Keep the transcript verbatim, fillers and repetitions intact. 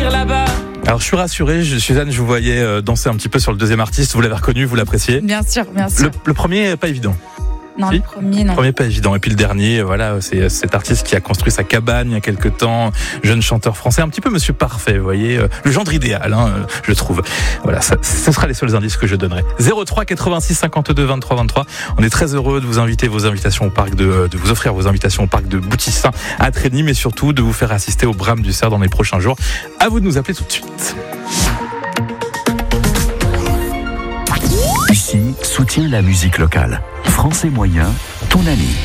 partir là-bas. Alors je suis rassuré, je, Suzanne, je vous voyais euh, danser un petit peu sur le deuxième artiste, vous l'avez reconnu, vous l'appréciez? Bien sûr, bien sûr. Le, le premier, pas évident. Non, Si. le premier, non. Le premier, pas évident. Et puis le dernier, voilà, c'est cet artiste qui a construit sa cabane il y a quelque temps, jeune chanteur français, un petit peu Monsieur Parfait, vous voyez, euh, le genre idéal, hein, euh, je trouve. Voilà, ça, ce sera les seuls indices que je donnerai. zéro trois quatre-vingt-six cinquante-deux vingt-trois vingt-trois. On est très heureux de vous inviter vos invitations au parc de, de vous offrir vos invitations au parc de Boutissin à Trény, mais surtout de vous faire assister au Brame du Cerf dans les prochains jours. À vous de nous appeler tout de suite. Ici, soutient la musique locale. Français moyen, ton ami.